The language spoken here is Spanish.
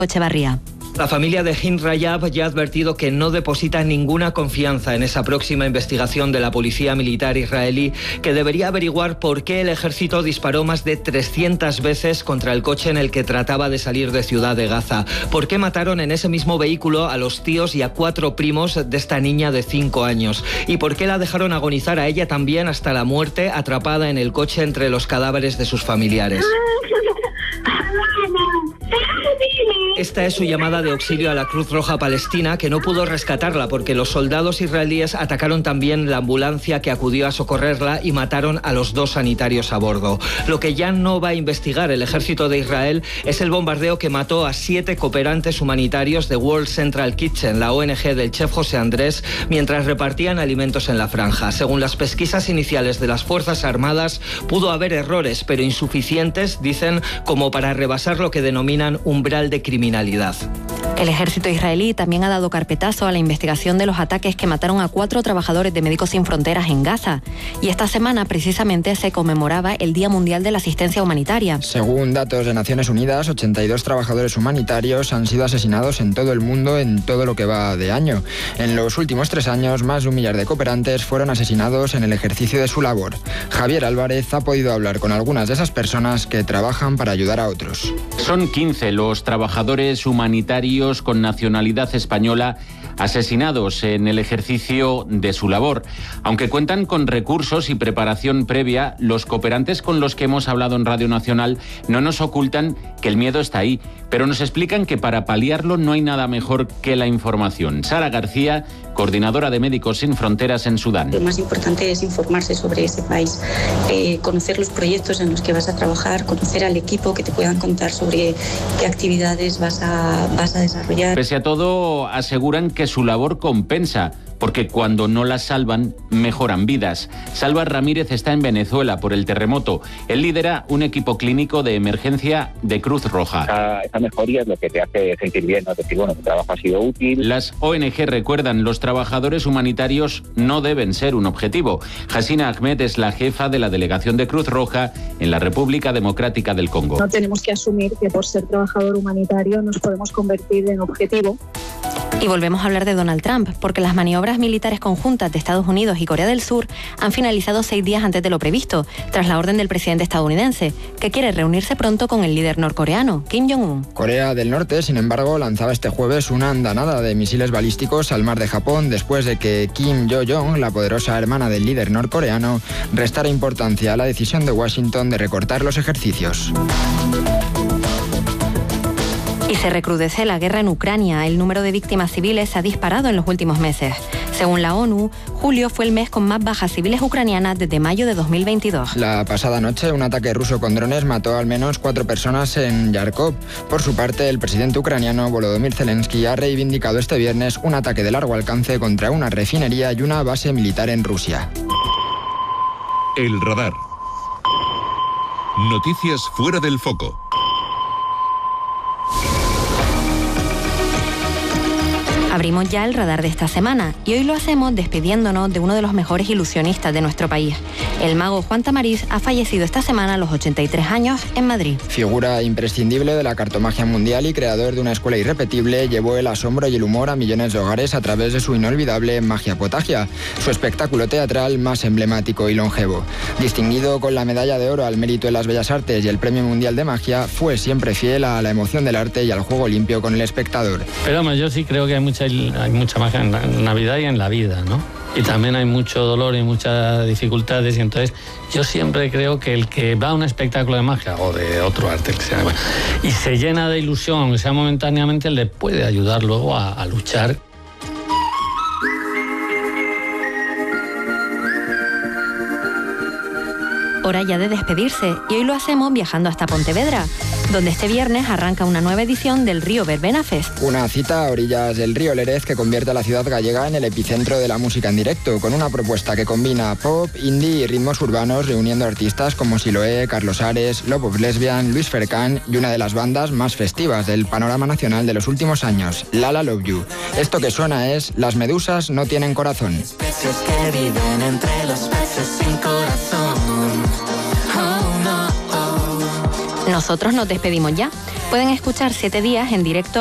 Echevarría. La familia de Hind Rajab ya ha advertido que no deposita ninguna confianza en esa próxima investigación de la policía militar israelí, que debería averiguar por qué el ejército disparó más de 300 veces contra el coche en el que trataba de salir de Ciudad de Gaza, por qué mataron en ese mismo vehículo a los tíos y a 4 primos de esta niña de 5 años, y por qué la dejaron agonizar a ella también hasta la muerte, atrapada en el coche entre los cadáveres de sus familiares. Esta es su llamada de auxilio a la Cruz Roja Palestina, que no pudo rescatarla porque los soldados israelíes atacaron también la ambulancia que acudió a socorrerla y mataron a los 2 sanitarios a bordo. Lo que ya no va a investigar el ejército de Israel es el bombardeo que mató a 7 cooperantes humanitarios de World Central Kitchen, la ONG del chef José Andrés, mientras repartían alimentos en la franja. Según las pesquisas iniciales de las Fuerzas Armadas, pudo haber errores, pero insuficientes, dicen, como para rebasar lo que denominan umbral de criminalidad. El ejército israelí también ha dado carpetazo a la investigación de los ataques que mataron a 4 trabajadores de Médicos Sin Fronteras en Gaza. Y esta semana precisamente se conmemoraba el Día Mundial de la Asistencia Humanitaria. Según datos de Naciones Unidas, 82 trabajadores humanitarios han sido asesinados en todo el mundo en todo lo que va de año. En los últimos 3 años, más de 1 millar de cooperantes fueron asesinados en el ejercicio de su labor. Javier Álvarez ha podido hablar con algunas de esas personas que trabajan para ayudar a otros. Son 15 los trabajadores humanitarios con nacionalidad española asesinados en el ejercicio de su labor. Aunque cuentan con recursos y preparación previa, los cooperantes con los que hemos hablado en Radio Nacional no nos ocultan que el miedo está ahí, pero nos explican que para paliarlo no hay nada mejor que la información. Sara García, coordinadora de Médicos Sin Fronteras en Sudán. Lo más importante es informarse sobre ese país, conocer los proyectos en los que vas a trabajar, conocer al equipo, que te puedan contar sobre qué actividades vas a desarrollar. Pese a todo, aseguran que su labor compensa, porque cuando no las salvan, mejoran vidas. Salva Ramírez está en Venezuela por el terremoto. Él lidera un equipo clínico de emergencia de Cruz Roja. Esa mejoría es lo que te hace sentir bien, ¿no? Decir, bueno, tu trabajo ha sido útil. Las ONG recuerdan, los trabajadores humanitarios no deben ser un objetivo. Hasina Ahmed es la jefa de la delegación de Cruz Roja en la República Democrática del Congo. No tenemos que asumir que por ser trabajador humanitario nos podemos convertir en objetivo. Y volvemos a hablar de Donald Trump, porque las maniobras militares conjuntas de Estados Unidos y Corea del Sur han finalizado 6 días antes de lo previsto, tras la orden del presidente estadounidense, que quiere reunirse pronto con el líder norcoreano, Kim Jong-un. Corea del Norte, sin embargo, lanzaba este jueves una andanada de misiles balísticos al mar de Japón después de que Kim Yo-jong, la poderosa hermana del líder norcoreano, restara importancia a la decisión de Washington de recortar los ejercicios. Y se recrudece la guerra en Ucrania. El número de víctimas civiles ha disparado en los últimos meses. Según la ONU, julio fue el mes con más bajas civiles ucranianas desde mayo de 2022. La pasada noche, un ataque ruso con drones mató al menos 4 personas en Yarkov. Por su parte, el presidente ucraniano Volodymyr Zelensky ha reivindicado este viernes un ataque de largo alcance contra una refinería y una base militar en Rusia. El radar. Noticias fuera del foco. Abrimos ya el radar de esta semana y hoy lo hacemos despidiéndonos de uno de los mejores ilusionistas de nuestro país. El mago Juan Tamariz ha fallecido esta semana a los 83 años en Madrid. Figura imprescindible de la cartomagia mundial y creador de una escuela irrepetible, llevó el asombro y el humor a millones de hogares a través de su inolvidable Magia Potagia, su espectáculo teatral más emblemático y longevo. Distinguido con la medalla de oro al mérito en las bellas artes y el Premio Mundial de Magia, fue siempre fiel a la emoción del arte y al juego limpio con el espectador. Pero hombre, yo sí creo que hay mucha magia en la Navidad y en la vida, ¿no? Y también hay mucho dolor y muchas dificultades, y entonces yo siempre creo que el que va a un espectáculo de magia o de otro arte que sea, y se llena de ilusión, aunque sea momentáneamente, le puede ayudar luego a luchar. Hora ya de despedirse, y hoy lo hacemos viajando hasta Pontevedra, donde este viernes arranca una nueva edición del Río Verbena Fest. Una cita a orillas del río Lérez que convierte a la ciudad gallega en el epicentro de la música en directo, con una propuesta que combina pop, indie y ritmos urbanos, reuniendo artistas como Siloé, Carlos Ares, Love of Lesbian, Luis Fercán y una de las bandas más festivas del panorama nacional de los últimos años, Lala Love You. Esto que suena es Las medusas no tienen corazón. Especies que viven entre los peces sin corazón. Oh, no, oh. Nosotros nos despedimos ya. Pueden escuchar 7 días en directo